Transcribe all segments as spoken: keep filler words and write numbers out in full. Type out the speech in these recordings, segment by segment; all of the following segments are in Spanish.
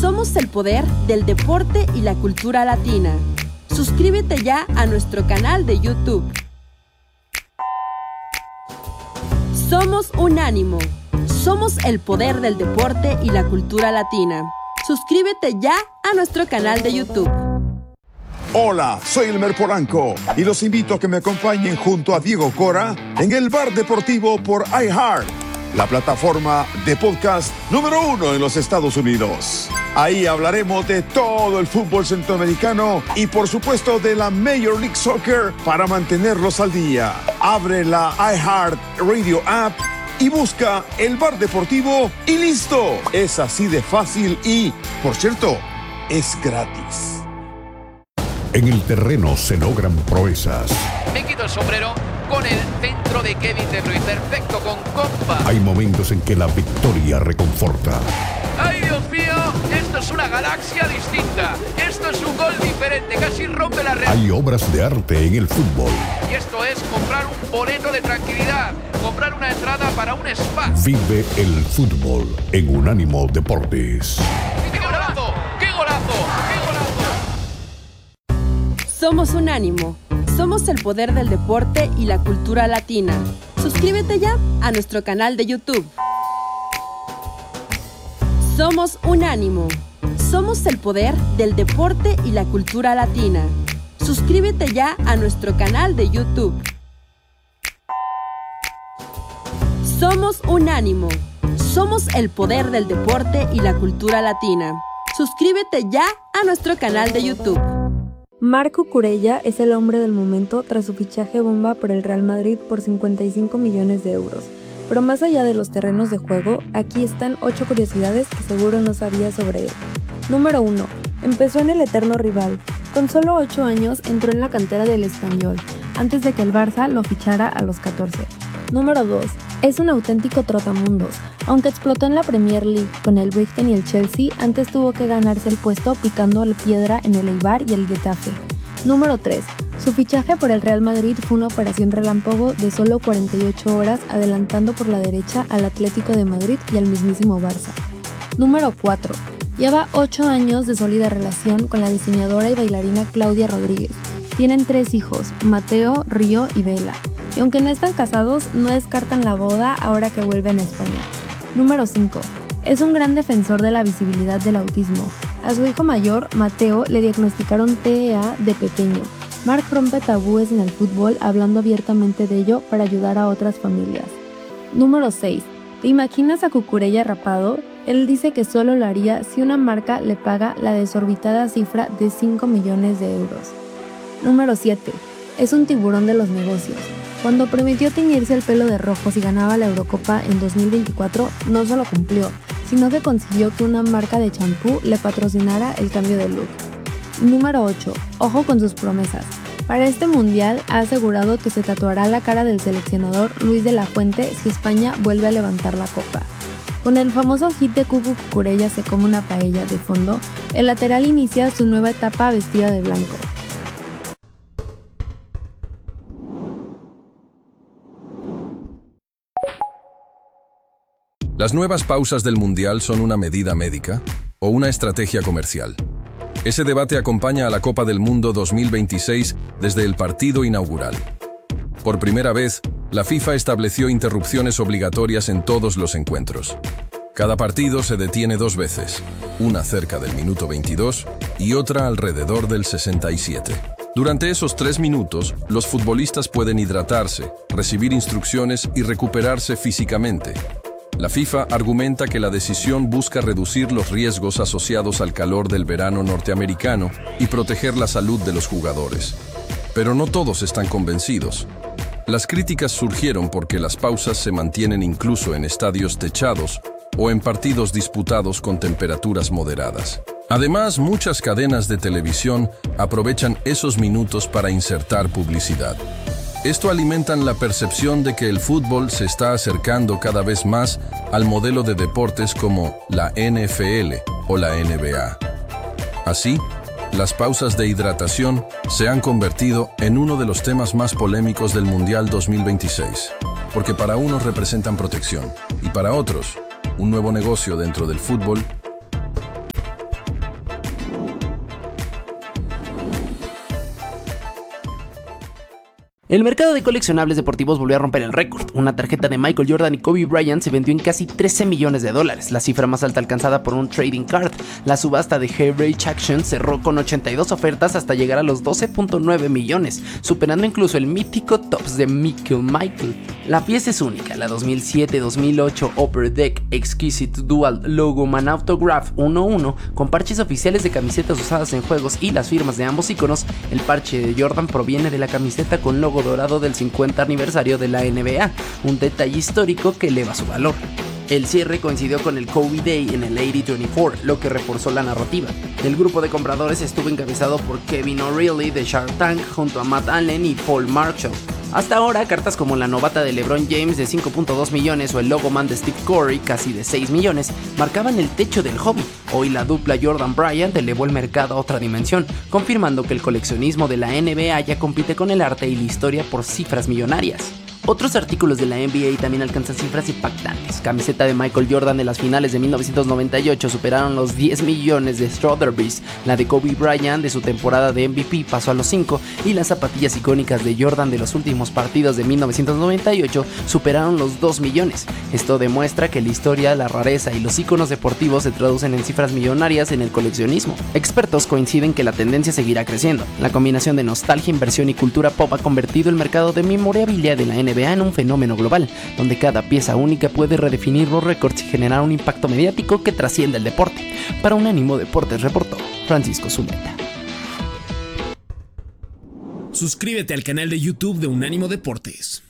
Somos el poder del deporte y la cultura latina. Suscríbete ya a nuestro canal de YouTube. Somos Unánimo. Somos el poder del deporte y la cultura latina. Suscríbete ya a nuestro canal de YouTube. Hola, soy Elmer Polanco y los invito a que me acompañen junto a Diego Cora en el Bar Deportivo por iHeart, la plataforma de podcast número uno en los Estados Unidos. Ahí hablaremos de todo el fútbol centroamericano y por supuesto de la Major League Soccer para mantenerlos al día. Abre la iHeart Radio App y busca el Bar Deportivo y listo. Es así de fácil y, por cierto, es gratis. En el terreno se logran proezas. Me quito el sombrero con el centro de Kevin De Bruyne. Perfecto, con compa. Hay momentos en que la victoria reconforta. ¡Ay, Dios mío! Esto es una galaxia distinta. Esto es un gol diferente. Casi rompe la red. Hay obras de arte en el fútbol. Y esto es comprar un boleto de tranquilidad. Comprar una entrada para un spa. Vive el fútbol en Unánimo Deportes. ¡Qué golazo! ¡Qué golazo! ¡Qué golazo! Somos Unánimo. Somos el poder del deporte y la cultura latina. Suscríbete ya a nuestro canal de YouTube. Somos Unánimo. Somos el poder del deporte y la cultura latina. Suscríbete ya a nuestro canal de YouTube. Somos Unánimo. Somos el poder del deporte y la cultura latina. Suscríbete ya a nuestro canal de YouTube. Marc Cucurella es el hombre del momento tras su fichaje bomba por el Real Madrid por cincuenta y cinco millones de euros. Pero más allá de los terrenos de juego, aquí están ocho curiosidades que seguro no sabías sobre él. Número uno. Empezó en el eterno rival. Con solo ocho años entró en la cantera del Español, antes de que el Barça lo fichara a los catorce. Número dos. Es un auténtico trotamundos. Aunque explotó en la Premier League con el Brighton y el Chelsea, antes tuvo que ganarse el puesto picando la piedra en el Eibar y el Getafe. Número tres. Su fichaje por el Real Madrid fue una operación relámpago de solo cuarenta y ocho horas, adelantando por la derecha al Atlético de Madrid y al mismísimo Barça. Número cuatro. Lleva ocho años de sólida relación con la diseñadora y bailarina Claudia Rodríguez. Tienen tres hijos, Mateo, Río y Vela. Y aunque no están casados, no descartan la boda ahora que vuelven a España. Número cinco. Es un gran defensor de la visibilidad del autismo. A su hijo mayor, Mateo, le diagnosticaron T E A de pequeño. Marc rompe tabúes en el fútbol hablando abiertamente de ello para ayudar a otras familias. Número seis. ¿Te imaginas a Cucurella rapado? Él dice que solo lo haría si una marca le paga la desorbitada cifra de cinco millones de euros. Número siete. Es un tiburón de los negocios. Cuando prometió teñirse el pelo de rojo si ganaba la Eurocopa en dos mil veinticuatro, no solo cumplió, sino que consiguió que una marca de champú le patrocinara el cambio de look. Número ocho. Ojo con sus promesas. Para este mundial ha asegurado que se tatuará la cara del seleccionador Luis de la Fuente si España vuelve a levantar la copa. Con el famoso hit de Cucu Cucurella se come una paella de fondo, el lateral inicia su nueva etapa vestida de blanco. ¿Las nuevas pausas del Mundial son una medida médica o una estrategia comercial? Ese debate acompaña a la Copa del Mundo dos mil veintiséis desde el partido inaugural. Por primera vez, la FIFA estableció interrupciones obligatorias en todos los encuentros. Cada partido se detiene dos veces, una cerca del minuto veintidós y otra alrededor del sesenta y siete. Durante esos tres minutos, los futbolistas pueden hidratarse, recibir instrucciones y recuperarse físicamente. La FIFA argumenta que la decisión busca reducir los riesgos asociados al calor del verano norteamericano y proteger la salud de los jugadores. Pero no todos están convencidos. Las críticas surgieron porque las pausas se mantienen incluso en estadios techados o en partidos disputados con temperaturas moderadas. Además, muchas cadenas de televisión aprovechan esos minutos para insertar publicidad. Esto alimenta la percepción de que el fútbol se está acercando cada vez más al modelo de deportes como la N F L o la N B A. Así, las pausas de hidratación se han convertido en uno de los temas más polémicos del Mundial dos mil veintiséis, porque para unos representan protección y para otros, un nuevo negocio dentro del fútbol. El mercado de coleccionables deportivos volvió a romper el récord. Una tarjeta de Michael Jordan y Kobe Bryant se vendió en casi trece millones de dólares, la cifra más alta alcanzada por un trading card. La subasta de Average Action cerró con ochenta y dos ofertas hasta llegar a los doce punto nueve millones, superando incluso el mítico Topps de Michael Michael. La pieza es única, la dos mil siete dos mil ocho Upper Deck Exquisite Dual Logo Man Autograph uno uno, con parches oficiales de camisetas usadas en juegos y las firmas de ambos iconos. El parche de Jordan proviene de la camiseta con logo dorado del cincuenta aniversario de la N B A, un detalle histórico que eleva su valor. El cierre coincidió con el Kobe Day en el ochenta veinticuatro, lo que reforzó la narrativa. El grupo de compradores estuvo encabezado por Kevin O'Reilly de Shark Tank junto a Matt Allen y Paul Marshall. Hasta ahora, cartas como la novata de LeBron James de cinco punto dos millones o el Logo Man de Steve Curry, casi de seis millones, marcaban el techo del hobby. Hoy la dupla Jordan Bryant elevó el mercado a otra dimensión, confirmando que el coleccionismo de la N B A ya compite con el arte y la historia por cifras millonarias. Otros artículos de la N B A también alcanzan cifras impactantes. Camiseta de Michael Jordan de las finales de mil novecientos noventa y ocho superaron los diez millones de Strawberries. La de Kobe Bryant de su temporada de M V P pasó a los cinco, y las zapatillas icónicas de Jordan de los últimos partidos de mil novecientos noventa y ocho superaron los dos millones. Esto demuestra que la historia, la rareza y los iconos deportivos se traducen en cifras millonarias en el coleccionismo. Expertos coinciden que la tendencia seguirá creciendo. La combinación de nostalgia, inversión y cultura pop ha convertido el mercado de memorabilia de la N B A en un fenómeno global, donde cada pieza única puede redefinir los récords y generar un impacto mediático que trasciende el deporte. Para Unánimo Deportes reportó Francisco Zumeta. Suscríbete al canal de YouTube de Unánimo Deportes.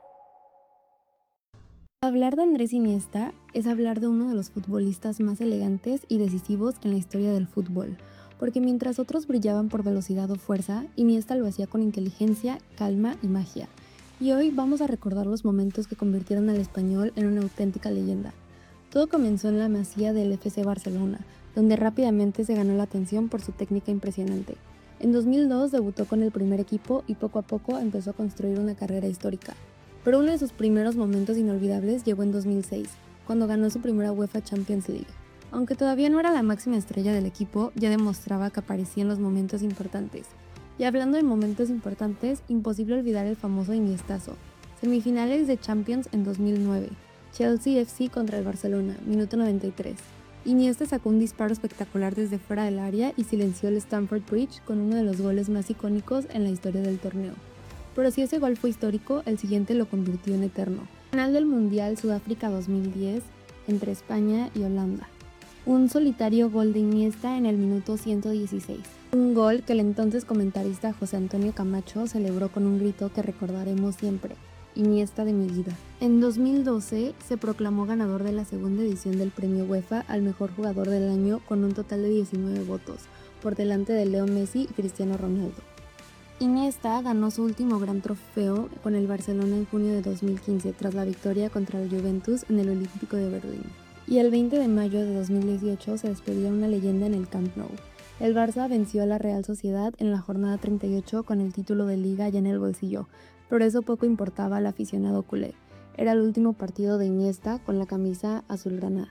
Hablar de Andrés Iniesta es hablar de uno de los futbolistas más elegantes y decisivos en la historia del fútbol, porque mientras otros brillaban por velocidad o fuerza, Iniesta lo hacía con inteligencia, calma y magia. Y hoy vamos a recordar los momentos que convirtieron al español en una auténtica leyenda. Todo comenzó en la Masía del F C Barcelona, donde rápidamente se ganó la atención por su técnica impresionante. En dos mil dos debutó con el primer equipo y poco a poco empezó a construir una carrera histórica. Pero uno de sus primeros momentos inolvidables llegó en dos mil seis, cuando ganó su primera UEFA Champions League. Aunque todavía no era la máxima estrella del equipo, ya demostraba que aparecía en los momentos importantes. Y hablando de momentos importantes, imposible olvidar el famoso Iniestazo. Semifinales de Champions en dos mil nueve. Chelsea F C contra el Barcelona, minuto noventa y tres. Iniesta sacó un disparo espectacular desde fuera del área y silenció el Stamford Bridge con uno de los goles más icónicos en la historia del torneo. Pero si ese gol fue histórico, el siguiente lo convirtió en eterno. Final del Mundial Sudáfrica dos mil diez entre España y Holanda. Un solitario gol de Iniesta en el minuto ciento dieciséis. Un gol que el entonces comentarista José Antonio Camacho celebró con un grito que recordaremos siempre: Iniesta de mi vida. En dos mil doce se proclamó ganador de la segunda edición del premio UEFA al mejor jugador del año con un total de diecinueve votos, por delante de Leo Messi y Cristiano Ronaldo. Iniesta ganó su último gran trofeo con el Barcelona en junio de dos mil quince tras la victoria contra el Juventus en el Olímpico de Berlín. Y el veinte de mayo de dos mil dieciocho se despedía una leyenda en el Camp Nou. El Barça venció a la Real Sociedad en la jornada treinta y ocho con el título de Liga ya en el bolsillo, pero eso poco importaba al aficionado culé. Era el último partido de Iniesta con la camisa azulgrana.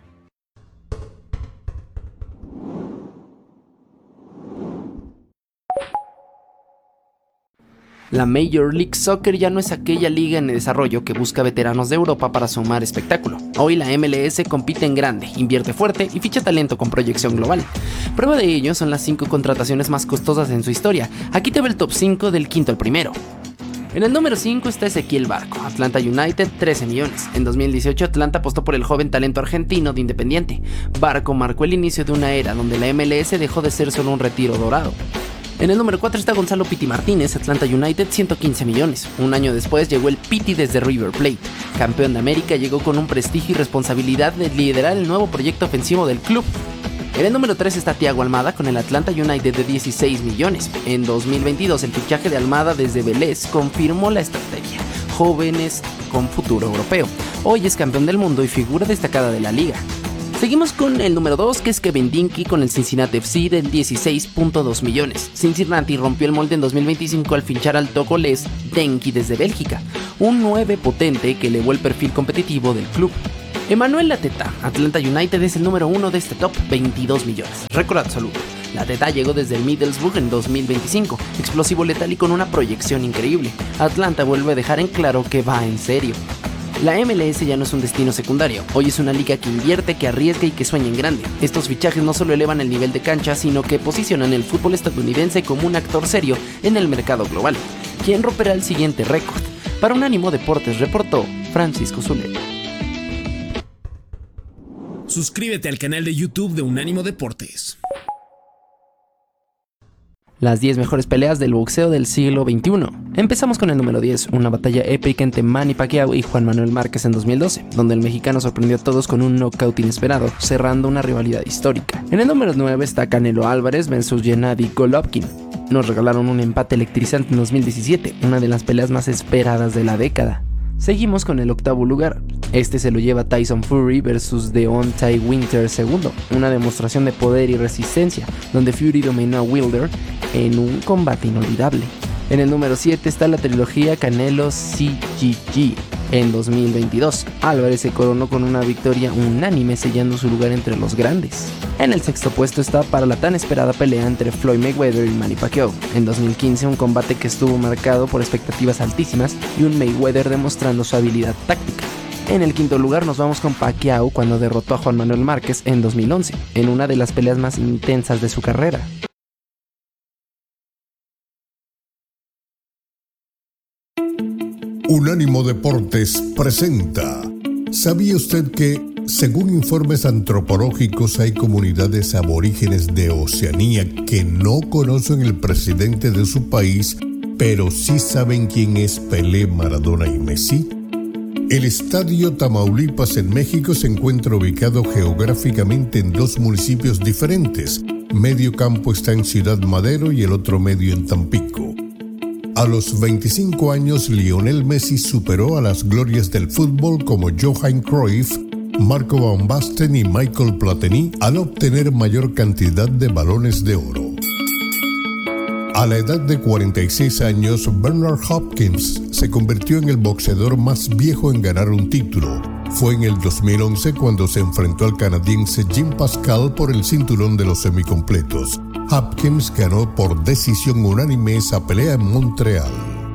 La Major League Soccer ya no es aquella liga en desarrollo que busca veteranos de Europa para sumar espectáculo. Hoy la M L S compite en grande, invierte fuerte y ficha talento con proyección global. Prueba de ello son las cinco contrataciones más costosas en su historia. Aquí te va el top cinco del quinto al primero. En el número cinco está Ezequiel Barco, Atlanta United, trece millones. En dos mil dieciocho Atlanta apostó por el joven talento argentino de Independiente. Barco marcó el inicio de una era donde la M L S dejó de ser solo un retiro dorado. En el número cuatro está Gonzalo Piti Martínez, Atlanta United, ciento quince millones. Un año después llegó el Piti desde River Plate. Campeón de América, llegó con un prestigio y responsabilidad de liderar el nuevo proyecto ofensivo del club. En el número tres está Thiago Almada con el Atlanta United de dieciséis millones. En dos mil veintidós el fichaje de Almada desde Vélez confirmó la estrategia: jóvenes con futuro europeo. Hoy es campeón del mundo y figura destacada de la liga. Seguimos con el número dos, que es Kevin Dinky con el Cincinnati F C de dieciséis punto dos millones. Cincinnati rompió el molde en dos mil veinticinco al fichar al togolés Denki desde Bélgica, un nueve potente que elevó el perfil competitivo del club. Emmanuel Lateta, Atlanta United, es el número uno de este top, veintidós millones. Récord absoluto. La teta llegó desde el Middlesbrough en dos mil veinticinco, explosivo, letal y con una proyección increíble. Atlanta vuelve a dejar en claro que va en serio. La M L S ya no es un destino secundario, hoy es una liga que invierte, que arriesga y que sueña en grande. Estos fichajes no solo elevan el nivel de cancha, sino que posicionan el fútbol estadounidense como un actor serio en el mercado global. ¿Quién romperá el siguiente récord? Para Unánimo Deportes reportó Francisco Zuleta. Suscríbete al canal de YouTube de Unánimo Deportes. Las diez mejores peleas del boxeo del siglo veintiuno. Empezamos con el número diez, una batalla épica entre Manny Pacquiao y Juan Manuel Márquez en dos mil doce, donde el mexicano sorprendió a todos con un knockout inesperado, cerrando una rivalidad histórica. En el número nueve está Canelo Álvarez versus Gennady Golovkin. Nos regalaron un empate electrizante en dos mil diecisiete, una de las peleas más esperadas de la década. Seguimos con el octavo lugar. Este se lo lleva Tyson Fury versus Deontay Wilder segundo, una demostración de poder y resistencia, donde Fury dominó a Wilder en un combate inolvidable. En el número siete está la trilogía Canelo C G G. En dos mil veintidós, Álvarez se coronó con una victoria unánime, sellando su lugar entre los grandes. En el sexto puesto está para la tan esperada pelea entre Floyd Mayweather y Manny Pacquiao. En dos mil quince, un combate que estuvo marcado por expectativas altísimas y un Mayweather demostrando su habilidad táctica. En el quinto lugar nos vamos con Pacquiao cuando derrotó a Juan Manuel Márquez en dos mil once, en una de las peleas más intensas de su carrera. Unánimo Deportes presenta. ¿Sabía usted que, según informes antropológicos, hay comunidades aborígenes de Oceanía que no conocen el presidente de su país, pero sí saben quién es Pelé, Maradona y Messi? El Estadio Tamaulipas en México se encuentra ubicado geográficamente en dos municipios diferentes. Medio campo está en Ciudad Madero y el otro medio en Tampico. A los veinticinco años, Lionel Messi superó a las glorias del fútbol como Johan Cruyff, Marco Van Basten y Michael Platini al obtener mayor cantidad de balones de oro. A la edad de cuarenta y seis años, Bernard Hopkins se convirtió en el boxeador más viejo en ganar un título. Fue en el dos mil once cuando se enfrentó al canadiense Jim Pascal por el cinturón de los semicompletos. Hopkins ganó por decisión unánime esa pelea en Montreal.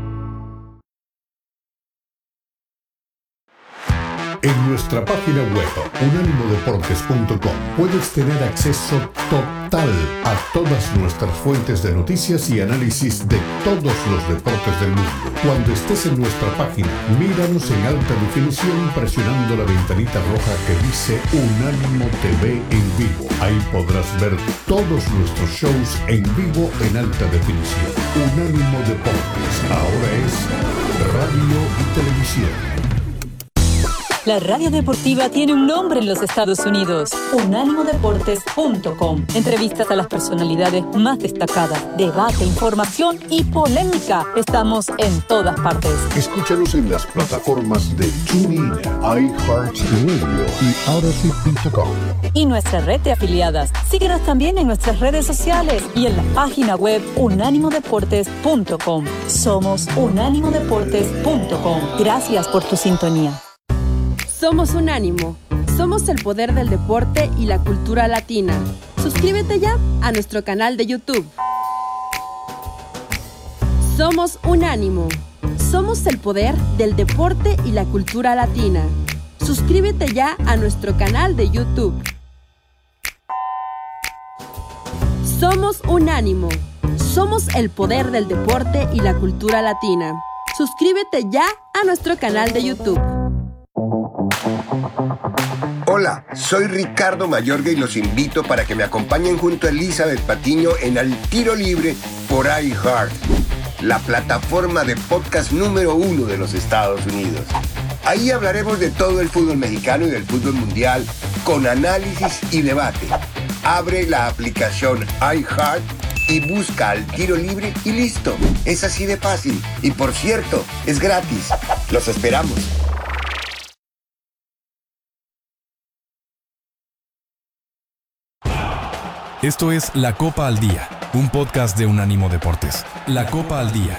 En nuestra página web, unánimo deportes punto com, puedes tener acceso total a todas nuestras fuentes de noticias y análisis de todos los deportes del mundo. Cuando estés en nuestra página, míranos en alta definición presionando la ventanita roja que dice Unánimo T V en vivo. Ahí podrás ver todos nuestros shows en vivo en alta definición. Unánimo Deportes, ahora es radio y televisión. La radio deportiva tiene un nombre en los Estados Unidos. unánimo deportes punto com. Entrevistas a las personalidades más destacadas, debate, información y polémica. Estamos en todas partes. Escúchanos en las plataformas de TuneIn, iHeartRadio y Odyssey punto com. Y nuestra red de afiliadas. Síguenos también en nuestras redes sociales y en la página web unánimo deportes punto com. Somos unánimo deportes punto com. Gracias por tu sintonía. Somos Unánimo. Somos el poder del deporte y la cultura latina. Suscríbete ya a nuestro canal de YouTube. Somos Unánimo. Somos el poder del deporte y la cultura latina. Suscríbete ya a nuestro canal de YouTube. Somos Unánimo. Somos el poder del deporte y la cultura latina. Suscríbete ya a nuestro canal de YouTube. Hola, soy Ricardo Mayorga y los invito para que me acompañen junto a Elizabeth Patiño en Al Tiro Libre por iHeart, la plataforma de podcast número uno de los Estados Unidos. Ahí hablaremos de todo el fútbol mexicano y del fútbol mundial con análisis y debate. Abre la aplicación iHeart y busca Al Tiro Libre y listo. Es así de fácil. Y por cierto, es gratis. Los esperamos. Esto es La Copa al Día, un podcast de Unánimo Deportes. La Copa al Día.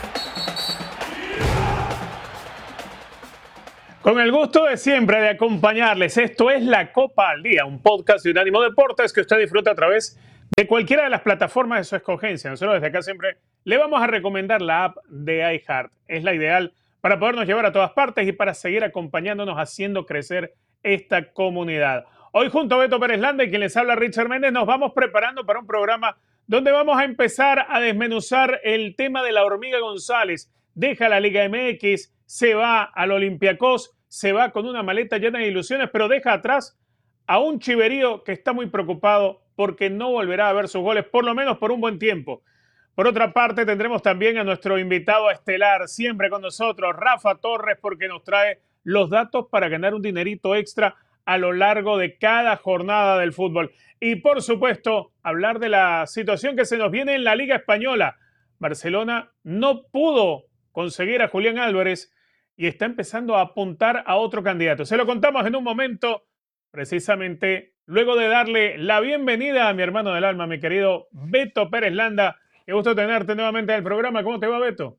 Con el gusto de siempre de acompañarles, esto es La Copa al Día, un podcast de Unánimo Deportes que usted disfruta a través de cualquiera de las plataformas de su escogencia. Nosotros desde acá siempre le vamos a recomendar la app de iHeart. Es la ideal para podernos llevar a todas partes y para seguir acompañándonos haciendo crecer esta comunidad. Hoy junto a Beto Pérez Landa y quien les habla Richard Méndez nos vamos preparando para un programa donde vamos a empezar a desmenuzar el tema de la Hormiga González. Deja la Liga M X, se va al Olympiacos, se va con una maleta llena de ilusiones, pero deja atrás a un Chiverío que está muy preocupado porque no volverá a ver sus goles, por lo menos por un buen tiempo. Por otra parte, tendremos también a nuestro invitado estelar, siempre con nosotros, Rafa Torres, porque nos trae los datos para ganar un dinerito extra a lo largo de cada jornada del fútbol. Y, por supuesto, hablar de la situación que se nos viene en la Liga Española. Barcelona no pudo conseguir a Julián Álvarez y está empezando a apuntar a otro candidato. Se lo contamos en un momento, precisamente luego de darle la bienvenida a mi hermano del alma, mi querido Beto Pérez Landa. Qué gusto tenerte nuevamente en el programa. ¿Cómo te va, Beto?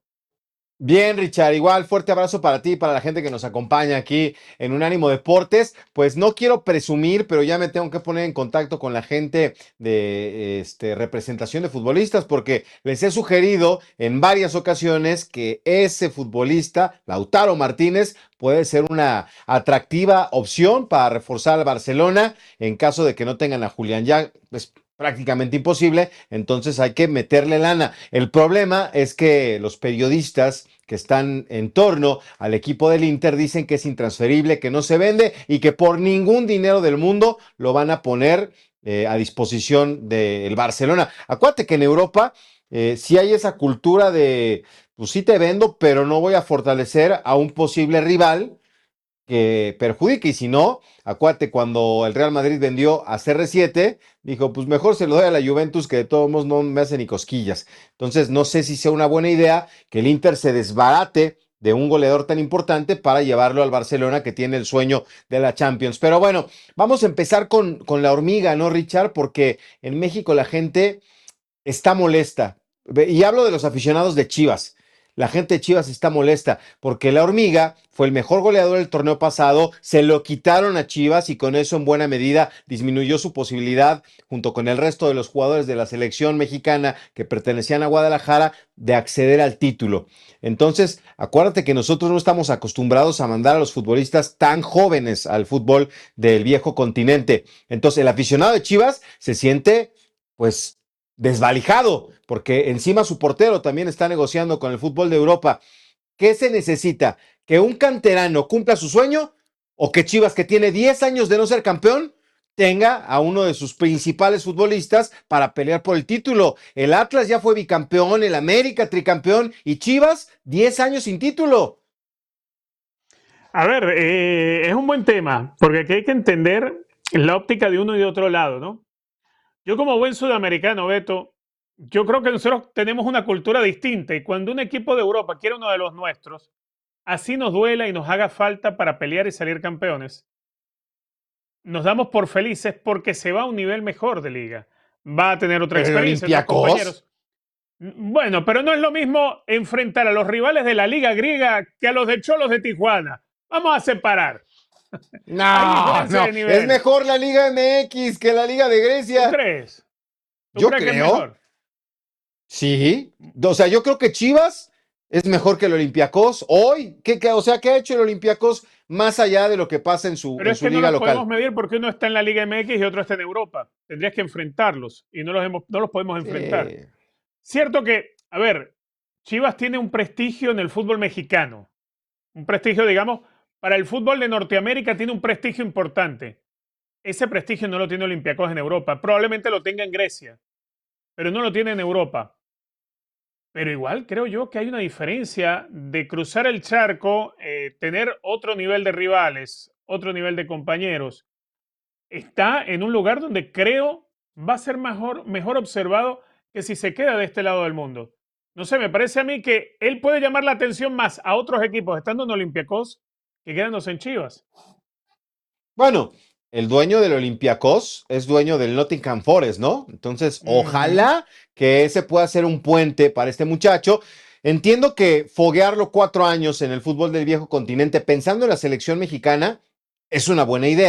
Bien, Richard, igual fuerte abrazo para ti y para la gente que nos acompaña aquí en Unánimo Deportes. Pues no quiero presumir, pero ya me tengo que poner en contacto con la gente de este, representación de futbolistas porque les he sugerido en varias ocasiones que ese futbolista, Lautaro Martínez, puede ser una atractiva opción para reforzar al Barcelona en caso de que no tengan a Julián. Ya es prácticamente imposible, entonces hay que meterle lana. El problema es que los periodistas que están en torno al equipo del Inter dicen que es intransferible, que no se vende y que por ningún dinero del mundo lo van a poner eh, a disposición del Barcelona. Acuérdate que en Europa eh, sí hay esa cultura de, pues sí te vendo, pero no voy a fortalecer a un posible rival que perjudique, y si no, acuérdate, cuando el Real Madrid vendió a C R siete, dijo, pues mejor se lo doy a la Juventus, que de todos modos no me hace ni cosquillas. Entonces, no sé si sea una buena idea que el Inter se desbarate de un goleador tan importante para llevarlo al Barcelona, que tiene el sueño de la Champions. Pero bueno, vamos a empezar con, con la hormiga, ¿no, Richard? Porque en México la gente está molesta. Y hablo de los aficionados de Chivas. La gente de Chivas está molesta porque la hormiga fue el mejor goleador del torneo pasado, se lo quitaron a Chivas y con eso en buena medida disminuyó su posibilidad, junto con el resto de los jugadores de la selección mexicana que pertenecían a Guadalajara, de acceder al título. Entonces, acuérdate que nosotros no estamos acostumbrados a mandar a los futbolistas tan jóvenes al fútbol del viejo continente. Entonces, el aficionado de Chivas se siente, pues, desvalijado, porque encima su portero también está negociando con el fútbol de Europa. ¿Qué se necesita? ¿Que un canterano cumpla su sueño? ¿O que Chivas, que tiene diez años de no ser campeón, tenga a uno de sus principales futbolistas para pelear por el título? El Atlas ya fue bicampeón, el América tricampeón, y Chivas diez años sin título. A ver, eh, es un buen tema, porque aquí hay que entender la óptica de uno y de otro lado, ¿no? Yo como buen sudamericano, Beto, yo creo que nosotros tenemos una cultura distinta y cuando un equipo de Europa quiere uno de los nuestros, así nos duela y nos haga falta para pelear y salir campeones, nos damos por felices porque se va a un nivel mejor de liga. Va a tener otra experiencia, otros compañeros. Bueno, pero no es lo mismo enfrentar a los rivales de la liga griega que a los de Cholos de Tijuana. Vamos a separar. No, no, es mejor la Liga M X que la Liga de Grecia. ¿Tú crees? ¿Tú yo crees creo. Que es mejor? Sí, o sea, yo creo que Chivas es mejor que el Olympiacos hoy. ¿Qué, qué, o sea, ¿qué ha hecho el Olympiacos más allá de lo que pasa en su, Pero en es su que liga no los local? podemos medir porque uno está en la Liga M X y otro está en Europa. Tendrías que enfrentarlos y no los, hemos, no los podemos enfrentar. Sí. Cierto que, a ver, Chivas tiene un prestigio en el fútbol mexicano. Un prestigio, digamos, para el fútbol de Norteamérica tiene un prestigio importante. Ese prestigio no lo tiene Olympiacos en Europa. Probablemente lo tenga en Grecia, pero no lo tiene en Europa. Pero igual creo yo que hay una diferencia de cruzar el charco, eh, tener otro nivel de rivales, otro nivel de compañeros. Está en un lugar donde creo va a ser mejor, mejor observado que si se queda de este lado del mundo. No sé, me parece a mí que él puede llamar la atención más a otros equipos estando en Olympiacos que quedándose en Chivas. Bueno, el dueño del Olympiacos es dueño del Nottingham Forest, ¿no? Entonces, mm. ojalá que ese pueda ser un puente para este muchacho. Entiendo que foguearlo cuatro años en el fútbol del viejo continente pensando en la selección mexicana es una buena idea.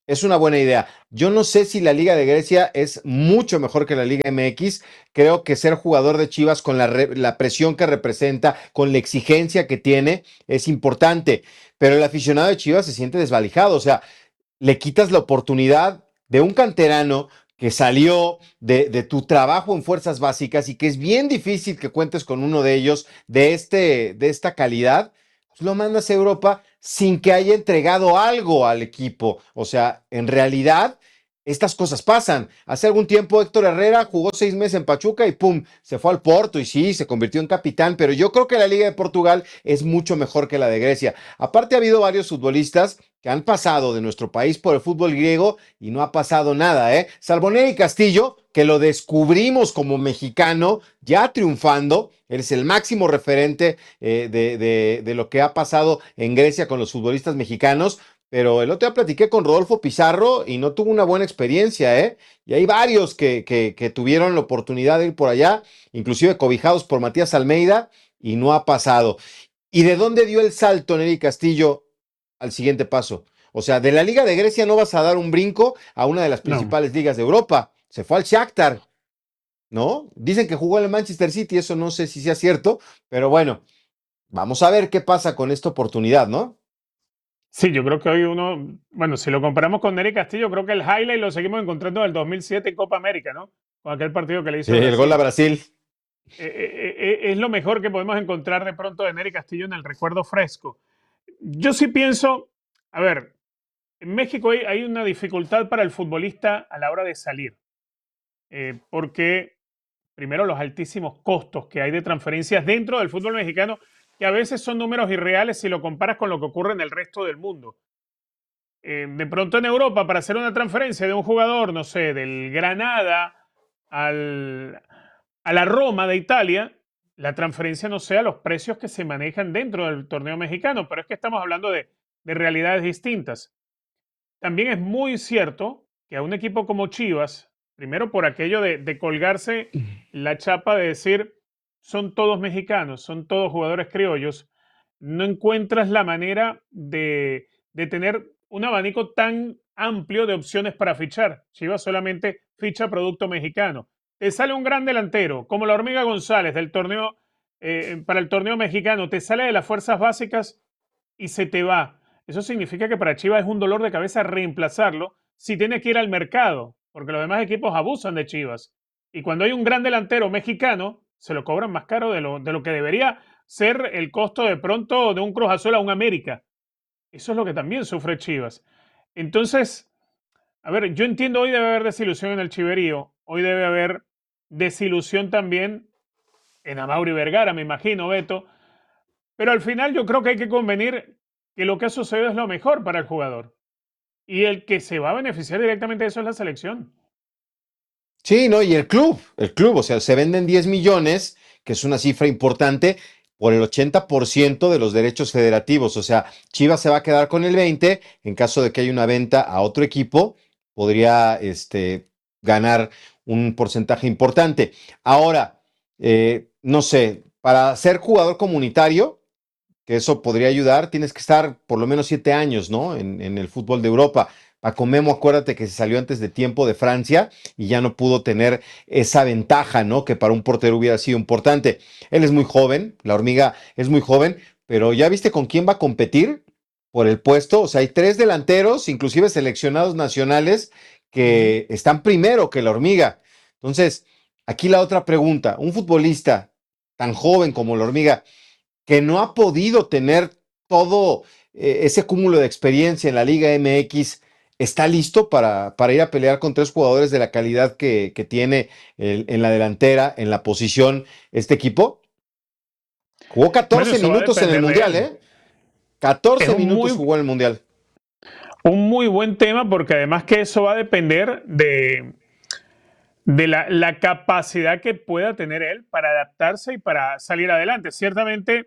Es una buena idea. Yo no sé si la Liga de Grecia es mucho mejor que la Liga M X. Creo que ser jugador de Chivas con la, re- la presión que representa, con la exigencia que tiene, es importante. Pero el aficionado de Chivas se siente desvalijado. O sea, le quitas la oportunidad de un canterano que salió de, de tu trabajo en fuerzas básicas y que es bien difícil que cuentes con uno de ellos de, este, de esta calidad, pues lo mandas a Europa sin que haya entregado algo al equipo. O sea, en realidad, estas cosas pasan. Hace algún tiempo Héctor Herrera jugó seis meses en Pachuca y pum, se fue al Porto y sí, se convirtió en capitán, pero yo creo que la Liga de Portugal es mucho mejor que la de Grecia. Aparte ha habido varios futbolistas que han pasado de nuestro país por el fútbol griego y no ha pasado nada, ¿eh? Salvo Neri Castillo, que lo descubrimos como mexicano, ya triunfando. Él es el máximo referente eh, de, de, de lo que ha pasado en Grecia con los futbolistas mexicanos. Pero el otro día platiqué con Rodolfo Pizarro y no tuvo una buena experiencia, ¿eh? Y hay varios que, que, que tuvieron la oportunidad de ir por allá, inclusive cobijados por Matías Almeida, y no ha pasado. ¿Y de dónde dio el salto Neri Castillo al siguiente paso? O sea, de la Liga de Grecia no vas a dar un brinco a una de las principales no. ligas de Europa. Se fue al Shakhtar, ¿no? Dicen que jugó en el Manchester City, eso no sé si sea cierto, pero bueno, vamos a ver qué pasa con esta oportunidad, ¿no? Sí, yo creo que hoy uno, bueno, si lo comparamos con Neri Castillo, creo que el highlight lo seguimos encontrando en el dos mil siete en Copa América, ¿no? Con aquel partido que le hizo sí, el gol a Brasil. Eh, eh, eh, es lo mejor que podemos encontrar de pronto de Neri Castillo en el recuerdo fresco. Yo sí pienso, a ver, en México hay, hay una dificultad para el futbolista a la hora de salir, eh, porque primero los altísimos costos que hay de transferencias dentro del fútbol mexicano, que a veces son números irreales si lo comparas con lo que ocurre en el resto del mundo. Eh, de pronto en Europa, para hacer una transferencia de un jugador, no sé, del Granada al, a la Roma de Italia, la transferencia no sea los precios que se manejan dentro del torneo mexicano, pero es que estamos hablando de, de realidades distintas. También es muy cierto que a un equipo como Chivas, primero por aquello de, de colgarse la chapa de decir son todos mexicanos, son todos jugadores criollos, no encuentras la manera de, de tener un abanico tan amplio de opciones para fichar. Chivas solamente ficha producto mexicano. Te sale un gran delantero, como la Hormiga González del torneo, eh, para el torneo mexicano, te sale de las fuerzas básicas y se te va. Eso significa que para Chivas es un dolor de cabeza reemplazarlo si tiene que ir al mercado, porque los demás equipos abusan de Chivas. Y cuando hay un gran delantero mexicano, se lo cobran más caro de lo, de lo que debería ser el costo de pronto de un Cruz Azul a un América. Eso es lo que también sufre Chivas. Entonces, a ver, yo entiendo hoy debe haber desilusión en el Chiverío, hoy debe haber desilusión también en Amaury Vergara, me imagino, Beto, pero al final yo creo que hay que convenir que lo que ha sucedido es lo mejor para el jugador. Y el que se va a beneficiar directamente de eso es la selección. Sí, no, y el club, el club, o sea, se venden diez millones, que es una cifra importante, por el ochenta por ciento de los derechos federativos. O sea, Chivas se va a quedar con el veinte, en caso de que haya una venta a otro equipo, podría este, ganar un porcentaje importante. Ahora, eh, no sé, para ser jugador comunitario, que eso podría ayudar, tienes que estar por lo menos siete años, ¿no? En, en el fútbol de Europa. Paco Memo, acuérdate que se salió antes de tiempo de Francia y ya no pudo tener esa ventaja, ¿no? Que para un portero hubiera sido importante. Él es muy joven, la Hormiga es muy joven, pero ¿ya viste con quién va a competir por el puesto? O sea, hay tres delanteros, inclusive seleccionados nacionales, que están primero que la Hormiga. Entonces, aquí la otra pregunta, un futbolista tan joven como la Hormiga, que no ha podido tener todo eh, ese cúmulo de experiencia en la Liga M X, ¿está listo para, para ir a pelear con tres jugadores de la calidad que, que tiene el, en la delantera, en la posición, este equipo? Jugó catorce bueno, minutos en el Mundial, ¿eh? catorce minutos muy, jugó en el Mundial. Un muy buen tema, porque además que eso va a depender de, de la, la capacidad que pueda tener él para adaptarse y para salir adelante. Ciertamente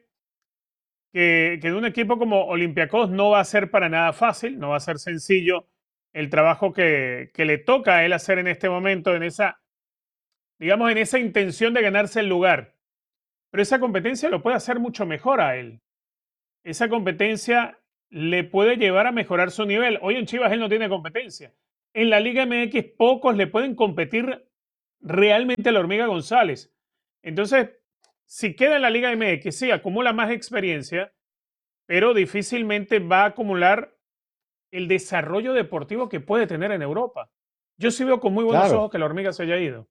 que, que en un equipo como Olympiacos no va a ser para nada fácil, no va a ser sencillo el trabajo que, que le toca a él hacer en este momento, en esa, digamos, en esa intención de ganarse el lugar. Pero esa competencia lo puede hacer mucho mejor a él. Esa competencia le puede llevar a mejorar su nivel. Hoy en Chivas él no tiene competencia. En la Liga M X pocos le pueden competir realmente a la Hormiga González. Entonces, si queda en la Liga M X, sí, acumula más experiencia, pero difícilmente va a acumular el desarrollo deportivo que puede tener en Europa. Yo sí veo con muy buenos Claro. ojos que la Hormiga se haya ido.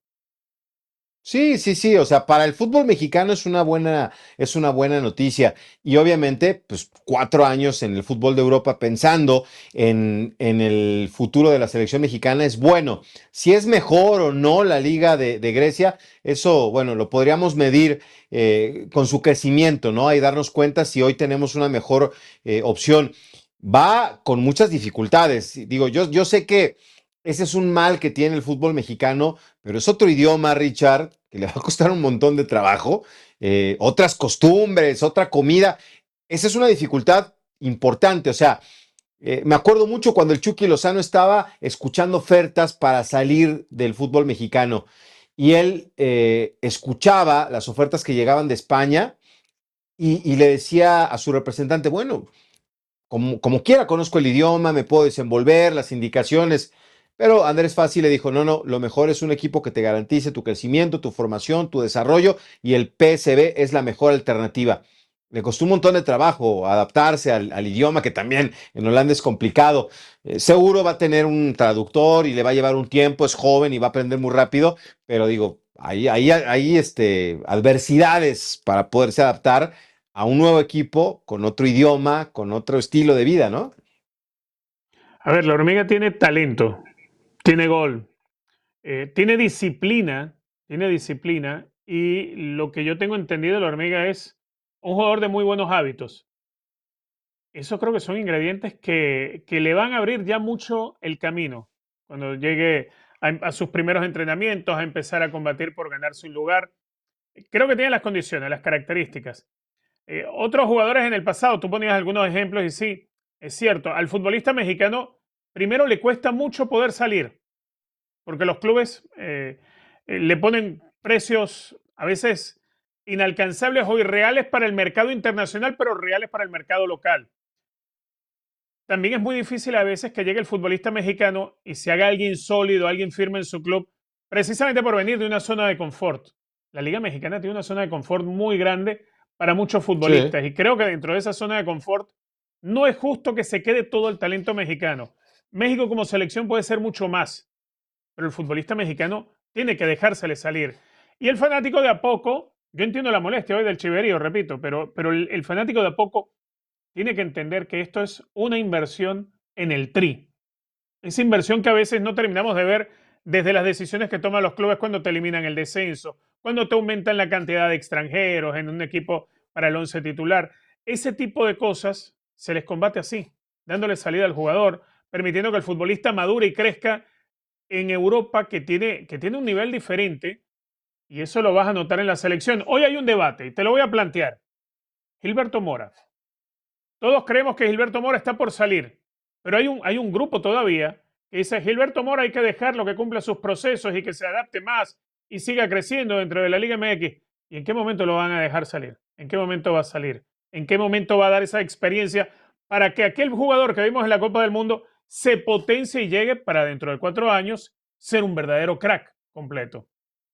Sí, sí, sí, o sea, para el fútbol mexicano es una buena, es una buena noticia. Y obviamente, pues cuatro años en el fútbol de Europa pensando en, en el futuro de la selección mexicana es bueno. Si es mejor o no la Liga de, de Grecia, eso, bueno, lo podríamos medir eh, con su crecimiento, ¿no? Y darnos cuenta si hoy tenemos una mejor eh, opción. Va con muchas dificultades. Digo, yo, yo sé que ese es un mal que tiene el fútbol mexicano, pero es otro idioma, Richard, que le va a costar un montón de trabajo, eh, otras costumbres, otra comida. Esa es una dificultad importante. O sea, eh, me acuerdo mucho cuando el Chucky Lozano estaba escuchando ofertas para salir del fútbol mexicano y él eh, escuchaba las ofertas que llegaban de España y, y le decía a su representante, bueno, como, como quiera, conozco el idioma, me puedo desenvolver, las indicaciones. Pero Andrés Fassi le dijo, no, no, lo mejor es un equipo que te garantice tu crecimiento, tu formación, tu desarrollo y el P S V es la mejor alternativa. Le costó un montón de trabajo adaptarse al, al idioma, que también en Holanda es complicado. Eh, seguro va a tener un traductor y le va a llevar un tiempo, es joven y va a aprender muy rápido, pero digo, hay, hay, hay este, adversidades para poderse adaptar a un nuevo equipo con otro idioma, con otro estilo de vida, ¿no? A ver, la Hormiga tiene talento, tiene gol, eh, tiene disciplina, tiene disciplina y lo que yo tengo entendido de la Hormiga es un jugador de muy buenos hábitos. Eso creo que son ingredientes que, que le van a abrir ya mucho el camino cuando llegue a, a sus primeros entrenamientos, a empezar a combatir por ganarse un lugar. Creo que tiene las condiciones, las características. Eh, otros jugadores en el pasado, tú ponías algunos ejemplos y sí, es cierto, al futbolista mexicano primero le cuesta mucho poder salir, porque los clubes eh, eh, le ponen precios a veces inalcanzables o irreales para el mercado internacional, pero reales para el mercado local. También es muy difícil a veces que llegue el futbolista mexicano y se haga alguien sólido, alguien firme en su club, precisamente por venir de una zona de confort. La Liga Mexicana tiene una zona de confort muy grande para muchos futbolistas Sí. y creo que dentro de esa zona de confort no es justo que se quede todo el talento mexicano. México como selección puede ser mucho más, pero el futbolista mexicano tiene que dejársele salir. Y el fanático de a poco, yo entiendo la molestia hoy del chiverío, repito, pero, pero el, el fanático de a poco tiene que entender que esto es una inversión en el tri. Esa inversión que a veces no terminamos de ver desde las decisiones que toman los clubes cuando te eliminan el descenso, cuando te aumentan la cantidad de extranjeros en un equipo para el once titular. Ese tipo de cosas se les combate así, dándole salida al jugador, permitiendo que el futbolista madure y crezca en Europa, que tiene, que tiene un nivel diferente, y eso lo vas a notar en la selección. Hoy hay un debate, y te lo voy a plantear. Gilberto Mora. Todos creemos que Gilberto Mora está por salir, pero hay un, hay un grupo todavía que dice, Gilberto Mora hay que dejarlo que cumpla sus procesos y que se adapte más y siga creciendo dentro de la Liga M X. ¿Y en qué momento lo van a dejar salir? ¿En qué momento va a salir? ¿En qué momento va a dar esa experiencia para que aquel jugador que vimos en la Copa del Mundo se potencie y llegue para dentro de cuatro años ser un verdadero crack completo?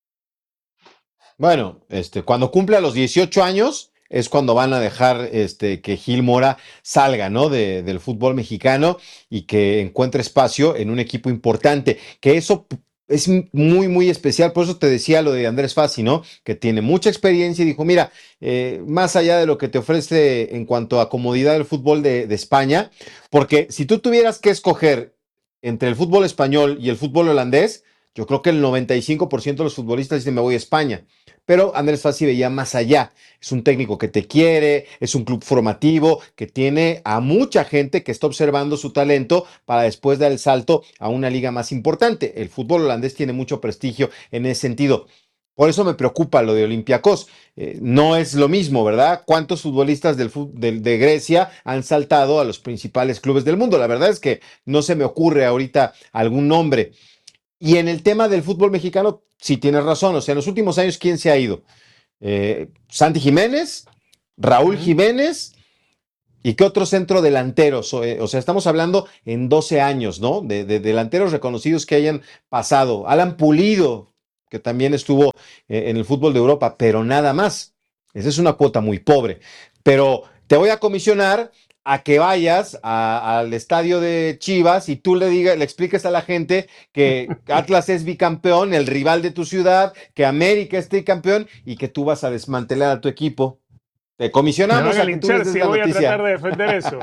Bueno, este, cuando cumpla los dieciocho años es cuando van a dejar este, que Gil Mora salga, ¿no? de- del fútbol mexicano y que encuentre espacio en un equipo importante, que eso p- es m- muy, muy especial. Por eso te decía lo de Andrés Fassi, ¿no? Que tiene mucha experiencia y dijo, mira, eh, más allá de lo que te ofrece en cuanto a comodidad del fútbol de, de España, porque si tú tuvieras que escoger entre el fútbol español y el fútbol holandés, yo creo que el noventa y cinco por ciento de los futbolistas dicen me voy a España. Pero Andrés Fassi veía más allá. Es un técnico que te quiere, es un club formativo que tiene a mucha gente que está observando su talento para después dar el salto a una liga más importante. El fútbol holandés tiene mucho prestigio en ese sentido. Por eso me preocupa lo de Olympiacos. Eh, no es lo mismo, ¿verdad? ¿Cuántos futbolistas del, fu- del- de Grecia han saltado a los principales clubes del mundo? La verdad es que no se me ocurre ahorita algún nombre. Y en el tema del fútbol mexicano, sí tienes razón. O sea, en los últimos años, ¿quién se ha ido? Eh, Santi Jiménez, Raúl Ujú. Jiménez ¿Y qué otro centro delanteros? O, eh, o sea, estamos hablando en doce años, ¿no? De, de delanteros reconocidos que hayan pasado. Alan Pulido, que también estuvo eh, en el fútbol de Europa, pero nada más. Esa es una cuota muy pobre. Pero te voy a comisionar a que vayas a- al estadio de Chivas y tú le digas, le expliques a la gente que Atlas es bicampeón, el rival de tu ciudad, que América es tricampeón y que tú vas a desmantelar a tu equipo. Te Me comisionamos van a a que tú les linchar des si la voy a noticia. tratar de defender eso.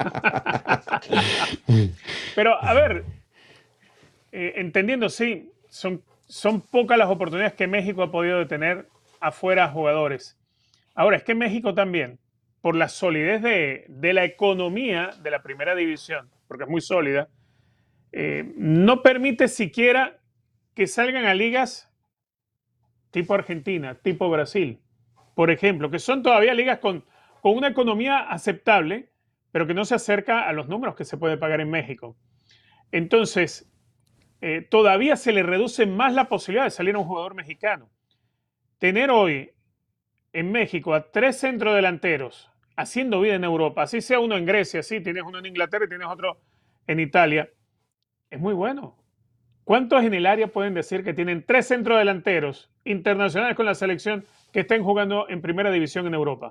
Pero, a ver, eh, entendiendo, sí, son, son pocas las oportunidades que México ha podido tener afuera a jugadores. Ahora, es que México también, por la solidez de, de la economía de la primera división, porque es muy sólida, eh, no permite siquiera que salgan a ligas tipo Argentina, tipo Brasil, por ejemplo, que son todavía ligas con, con una economía aceptable, pero que no se acerca a los números que se puede pagar en México. Entonces, eh, todavía se le reduce más la posibilidad de salir a un jugador mexicano. Tener hoy en México a tres centrodelanteros haciendo vida en Europa, así sea uno en Grecia, sí, tienes uno en Inglaterra y tienes otro en Italia, es muy bueno. ¿Cuántos en el área pueden decir que tienen tres centrodelanteros internacionales con la selección que estén jugando en primera división en Europa?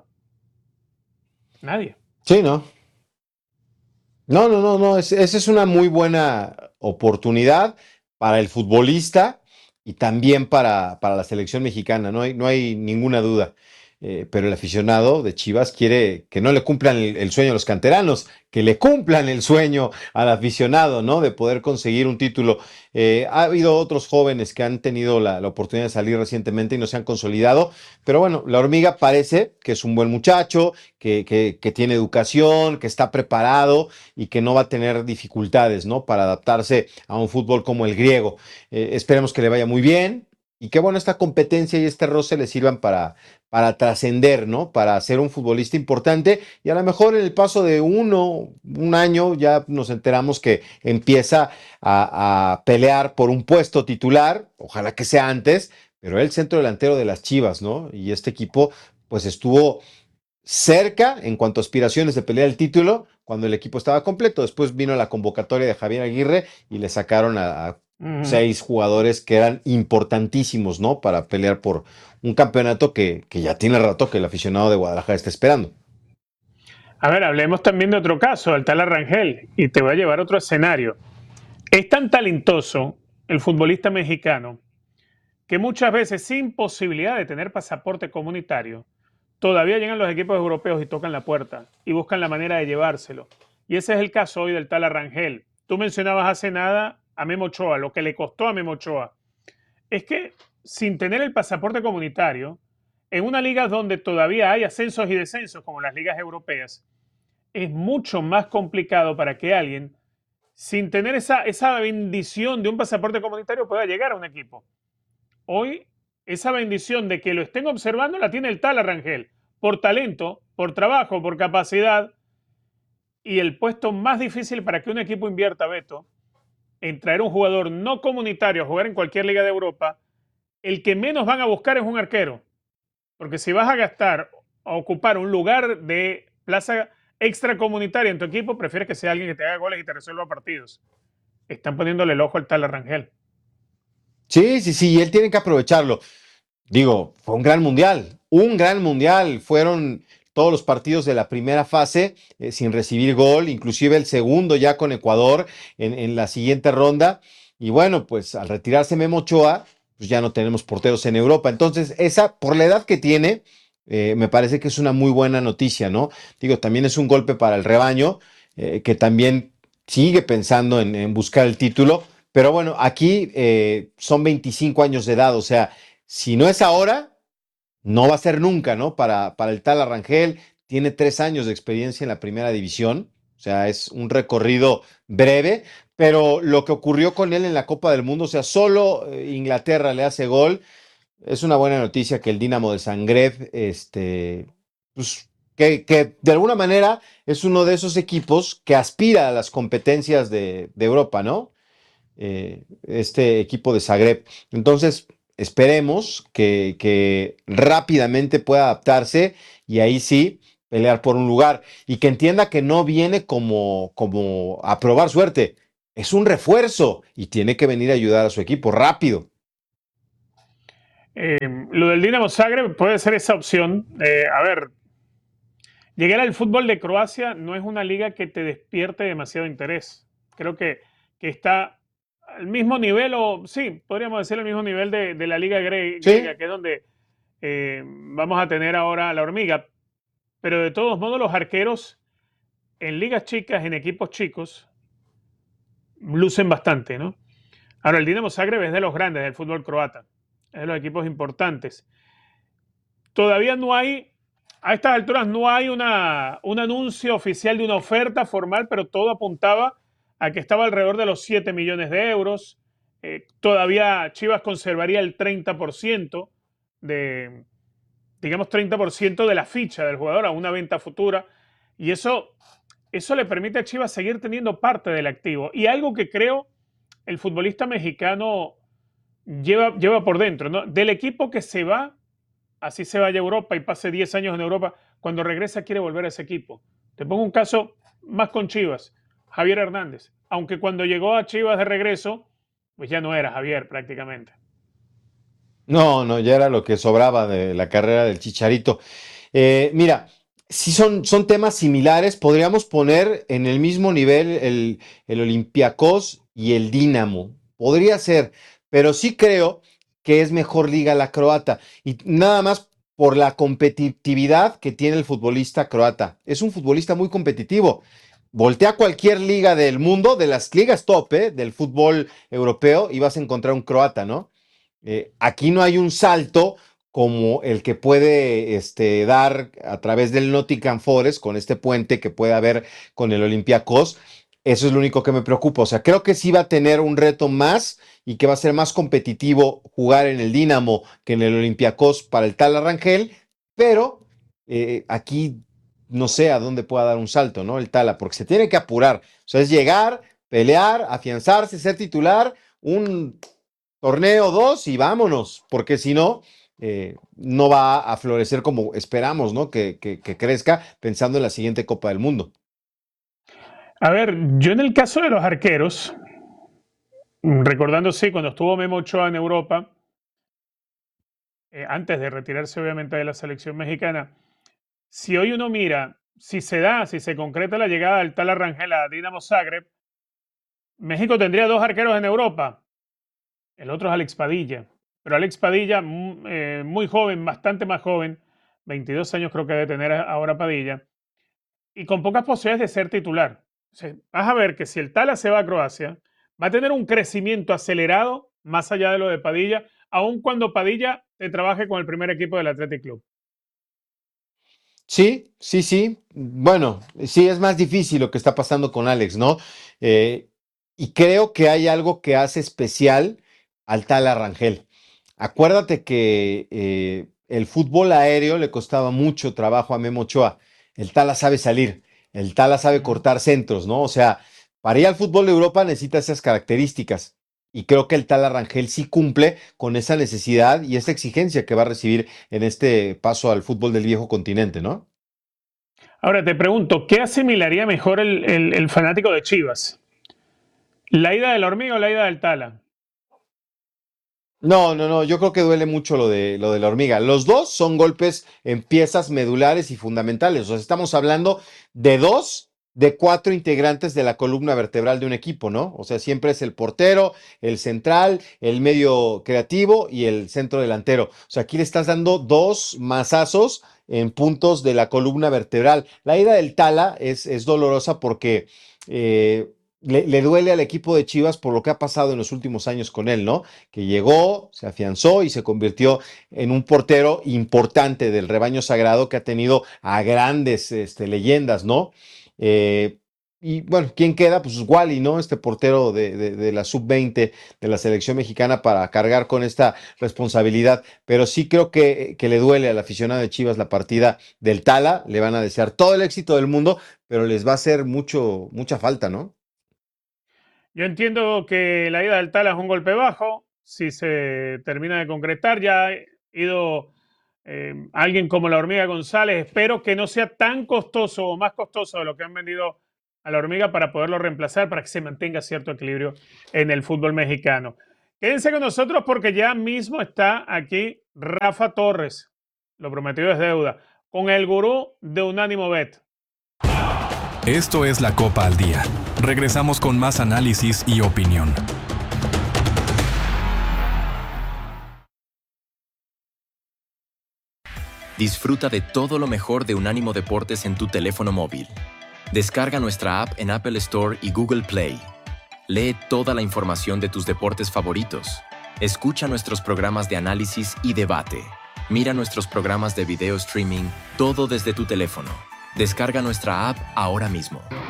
Nadie. Sí, ¿no? No, no, no, no. es- esa es una muy buena oportunidad para el futbolista y también para, para la selección mexicana. No hay, no hay ninguna duda. Eh, pero el aficionado de Chivas quiere que no le cumplan el, el sueño a los canteranos, que le cumplan el sueño al aficionado, ¿no? De poder conseguir un título. Eh, ha habido otros jóvenes que han tenido la, la oportunidad de salir recientemente y no se han consolidado. Pero bueno, la hormiga parece que es un buen muchacho, que, que, que tiene educación, que está preparado y que no va a tener dificultades, ¿no? Para adaptarse a un fútbol como el griego. Eh, esperemos que le vaya muy bien y que, bueno, esta competencia y este roce le sirvan para, para trascender, ¿no? Para ser un futbolista importante y a lo mejor en el paso de uno, un año, ya nos enteramos que empieza a, a pelear por un puesto titular, ojalá que sea antes, pero el centro delantero de las Chivas, ¿no? Y este equipo, pues estuvo cerca en cuanto a aspiraciones de pelear el título cuando el equipo estaba completo. Después vino la convocatoria de Javier Aguirre y le sacaron a, a Ujú. seis jugadores que eran importantísimos, ¿no? Para pelear por un campeonato que, que ya tiene rato que el aficionado de Guadalajara está esperando. A ver, hablemos también de otro caso, el tal Arrangel, y te voy a llevar a otro escenario. Es tan talentoso el futbolista mexicano que muchas veces sin posibilidad de tener pasaporte comunitario, todavía llegan los equipos europeos y tocan la puerta y buscan la manera de llevárselo. Y ese es el caso hoy del tal Arrangel. Tú mencionabas hace nada a Memo Ochoa, lo que le costó a Memo Ochoa. Es que sin tener el pasaporte comunitario, en una liga donde todavía hay ascensos y descensos como las ligas europeas, es mucho más complicado para que alguien, sin tener esa, esa bendición de un pasaporte comunitario, pueda llegar a un equipo. Hoy, esa bendición de que lo estén observando la tiene el tal Arrangel, por talento, por trabajo, por capacidad, y el puesto más difícil para que un equipo invierta, Beto, en traer un jugador no comunitario a jugar en cualquier liga de Europa, el que menos van a buscar es un arquero. Porque si vas a gastar, a ocupar un lugar de plaza extracomunitaria en tu equipo, prefieres que sea alguien que te haga goles y te resuelva partidos. Están poniéndole el ojo al tal Arrangel. Sí, sí, sí, y él tiene que aprovecharlo. Digo, fue un gran mundial, un gran mundial. Fueron todos los partidos de la primera fase eh, sin recibir gol, inclusive el segundo ya con Ecuador en, en la siguiente ronda. Y bueno, pues al retirarse Memo Ochoa, pues ya no tenemos porteros en Europa. Entonces, esa, por la edad que tiene, eh, me parece que es una muy buena noticia, ¿no? Digo, también es un golpe para el rebaño, eh, que también sigue pensando en, en buscar el título. Pero bueno, aquí eh, son veinticinco años de edad, o sea, si no es ahora, no va a ser nunca, ¿no? Para, para el tal Arrangel, tiene tres años de experiencia en la primera división, o sea, es un recorrido breve, pero lo que ocurrió con él en la Copa del Mundo, o sea, solo eh, Inglaterra le hace gol, es una buena noticia que el Dinamo de Zagreb, este, pues, que, que de alguna manera es uno de esos equipos que aspira a las competencias de, de Europa, ¿no? Eh, este equipo de Zagreb. Entonces, esperemos que, que rápidamente pueda adaptarse y ahí sí pelear por un lugar y que entienda que no viene como, como a probar suerte. Es un refuerzo y tiene que venir a ayudar a su equipo rápido. Eh, lo del Dinamo Zagreb puede ser esa opción. Eh, a ver, llegar al fútbol de Croacia no es una liga que te despierte demasiado interés. Creo que, que está al mismo nivel, o sí, podríamos decir al mismo nivel de, de la liga gre- ¿Sí? griega, que es donde eh, vamos a tener ahora la hormiga. Pero de todos modos, los arqueros en ligas chicas, en equipos chicos, lucen bastante, ¿no? Ahora, el Dinamo Zagreb es de los grandes del fútbol croata, es de los equipos importantes. Todavía no hay, a estas alturas no hay una, un anuncio oficial de una oferta formal, pero todo apuntaba a que estaba alrededor de los siete millones de euros. Eh, todavía Chivas conservaría el treinta por ciento de, digamos, treinta por ciento de la ficha del jugador a una venta futura. Y eso, eso le permite a Chivas seguir teniendo parte del activo. Y algo que creo el futbolista mexicano lleva, lleva por dentro, ¿no? Del equipo que se va, así se vaya a Europa y pase diez años en Europa, cuando regresa quiere volver a ese equipo. Te pongo un caso más con Chivas, Javier Hernández. Aunque cuando llegó a Chivas de regreso, pues ya no era Javier prácticamente. No, no, ya era lo que sobraba de la carrera del Chicharito. Eh, mira, si son, son temas similares, podríamos poner en el mismo nivel el, el Olympiacos y el Dinamo. Podría ser, pero sí creo que es mejor liga la croata. Y nada más por la competitividad que tiene el futbolista croata. Es un futbolista muy competitivo. Voltea cualquier liga del mundo, de las ligas top, ¿eh? Del fútbol europeo, y vas a encontrar un croata, ¿no? Eh, aquí no hay un salto como el que puede este, dar a través del Nottingham Forest con este puente que puede haber con el Olympiacos. Eso es lo único que me preocupa. O sea, creo que sí va a tener un reto más y que va a ser más competitivo jugar en el Dinamo que en el Olympiacos para el Tala Rangel, pero eh, aquí no sé a dónde pueda dar un salto, ¿no? El Tala, porque se tiene que apurar. O sea, es llegar, pelear, afianzarse, ser titular, un torneo dos y vámonos, porque si no, eh, no va a florecer como esperamos, ¿no? Que, que, que crezca pensando en la siguiente Copa del Mundo. A ver, yo en el caso de los arqueros, recordando, sí, cuando estuvo Memo Ochoa en Europa, eh, antes de retirarse obviamente de la selección mexicana, si hoy uno mira, si se da, si se concreta la llegada del Tala Rangel a Dinamo Zagreb, México tendría dos arqueros en Europa. El otro es Alex Padilla. Pero Alex Padilla, mm, eh, muy joven, bastante más joven, veintidós años creo que debe tener ahora Padilla, y con pocas posibilidades de ser titular. O sea, vas a ver que si el Tala se va a Croacia, va a tener un crecimiento acelerado más allá de lo de Padilla, aun cuando Padilla te trabaje con el primer equipo del Athletic Club. Sí, sí, sí. Bueno, sí, es más difícil lo que está pasando con Alex, ¿no? Eh, y creo que hay algo que hace especial al Tala Rangel. Acuérdate que eh, el fútbol aéreo le costaba mucho trabajo a Memo Ochoa. El Tala sabe salir, el Tala sabe cortar centros, ¿no? O sea, para ir al fútbol de Europa necesita esas características. Y creo que el Tala Rangel sí cumple con esa necesidad y esa exigencia que va a recibir en este paso al fútbol del viejo continente, ¿no? Ahora te pregunto, ¿qué asimilaría mejor el, el, el fanático de Chivas? ¿La ida del Hormiga o la ida del Tala? No, no, no, yo creo que duele mucho lo de, lo de la hormiga. Los dos son golpes en piezas medulares y fundamentales. O sea, estamos hablando de dos de cuatro integrantes de la columna vertebral de un equipo, ¿no? O sea, siempre es el portero, el central, el medio creativo y el centro delantero. O sea, aquí le estás dando dos mazazos en puntos de la columna vertebral. La ida del Tala es, es dolorosa porque eh, le, le duele al equipo de Chivas por lo que ha pasado en los últimos años con él, ¿no? Que llegó, se afianzó y se convirtió en un portero importante del rebaño sagrado que ha tenido a grandes este, leyendas, ¿no? Eh, y bueno, ¿quién queda? Pues Wally, ¿no? Este portero de, de, de la sub veinte de la selección mexicana para cargar con esta responsabilidad. Pero sí creo que, que le duele al aficionado de Chivas la partida del Tala. Le van a desear todo el éxito del mundo, pero les va a hacer mucho, mucha falta, ¿no? Yo entiendo que la ida del Tala es un golpe bajo. Si se termina de concretar, ya ha ido eh, alguien como la Hormiga González. Espero que no sea tan costoso o más costoso de lo que han vendido a la Hormiga para poderlo reemplazar, para que se mantenga cierto equilibrio en el fútbol mexicano. Quédense con nosotros porque ya mismo está aquí Rafa Torres, lo prometido es deuda, con el gurú de Unánimo Bet. Esto es la Copa al Día. Regresamos con más análisis y opinión. Disfruta de todo lo mejor de Unánimo Deportes en tu teléfono móvil. Descarga nuestra app en Apple Store y Google Play. Lee toda la información de tus deportes favoritos. Escucha nuestros programas de análisis y debate. Mira nuestros programas de video streaming, todo desde tu teléfono. Descarga nuestra app ahora mismo.